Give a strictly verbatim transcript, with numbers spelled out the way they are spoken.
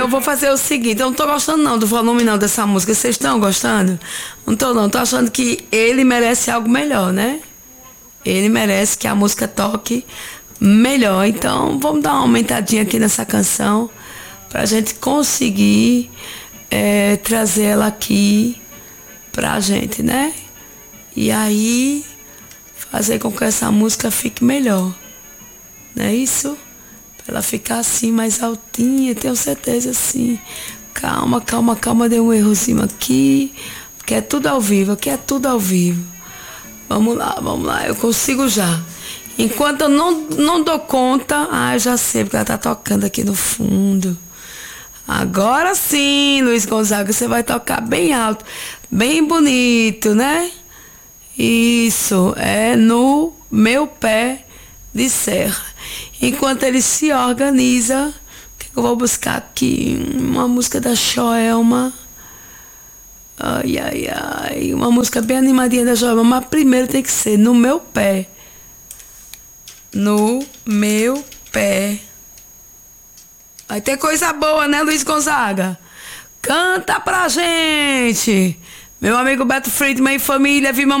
Eu vou fazer o seguinte, eu não tô gostando não do volume não dessa música. Vocês estão gostando? Não tô não, tô achando que ele merece algo melhor, né? Ele merece que a música toque melhor. Então vamos dar uma aumentadinha aqui nessa canção pra gente conseguir é, trazer ela aqui pra gente, né? E aí fazer com que essa música fique melhor. Não é isso? Pra ela ficar assim, mais altinha, tenho certeza, assim. Calma, calma, calma, deu um errozinho aqui. Porque é tudo ao vivo, aqui é tudo ao vivo. Vamos lá, vamos lá, eu consigo já. Enquanto eu não, não dou conta, ah, eu já sei, porque ela tá tocando aqui no fundo. Agora sim, Luiz Gonzaga, você vai tocar bem alto, bem bonito, né? Isso, é no meu pé de serra. Enquanto ele se organiza, o que eu vou buscar aqui? Uma música da Joelma. Ai, ai, ai. Uma música bem animadinha da Joelma, mas primeiro tem que ser No Meu Pé. No meu pé. Vai ter coisa boa, né, Luiz Gonzaga? Canta pra gente! Meu amigo Beto Friedman e família, vi